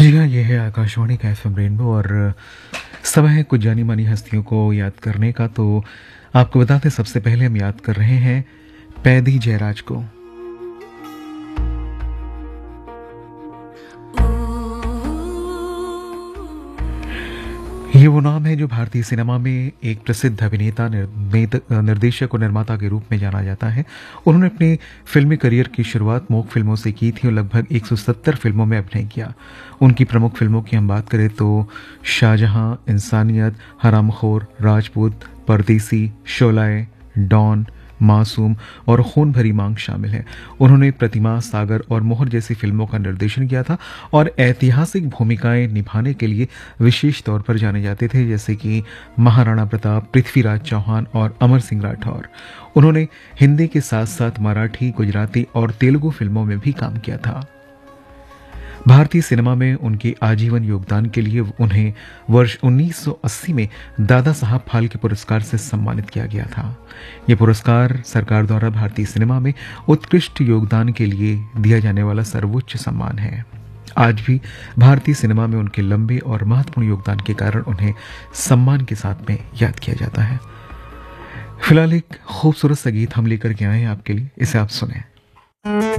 जी हाँ, ये है आकाशवाणी का एफएम रेनबो और समय है कुछ जानी-मानी हस्तियों को याद करने का। तो आपको बता दें, सबसे पहले हम याद कर रहे हैं पैदी जयराज को। ये वो नाम है जो भारतीय सिनेमा में एक प्रसिद्ध अभिनेता, निर्देशक और निर्माता के रूप में जाना जाता है। उन्होंने अपने फिल्मी करियर की शुरुआत मूक फिल्मों से की थी और लगभग 170 फिल्मों में अभिनय किया। उनकी प्रमुख फिल्मों की हम बात करें तो शाहजहां, इंसानियत, हरामखोर, राजपूत, परदेसी, शोलाए, डॉन, मासूम और खून भरी मांग शामिल है। उन्होंने प्रतिमा, सागर और मोहर जैसी फिल्मों का निर्देशन किया था और ऐतिहासिक भूमिकाएं निभाने के लिए विशेष तौर पर जाने जाते थे, जैसे कि महाराणा प्रताप, पृथ्वीराज चौहान और अमर सिंह राठौर। उन्होंने हिंदी के साथ साथ मराठी, गुजराती और तेलुगु फिल्मों में भी काम किया था। भारतीय सिनेमा में उनके आजीवन योगदान के लिए उन्हें वर्ष 1980 में दादा साहब फाल्के पुरस्कार से सम्मानित किया गया था। यह पुरस्कार सरकार द्वारा भारतीय सिनेमा में उत्कृष्ट योगदान के लिए दिया जाने वाला सर्वोच्च सम्मान है। आज भी भारतीय सिनेमा में उनके लंबे और महत्वपूर्ण योगदान के कारण उन्हें सम्मान के साथ में याद किया जाता है। फिलहाल एक खूबसूरत सा गीत हम लेकर के आए हैं आपके लिए, इसे आप सुने।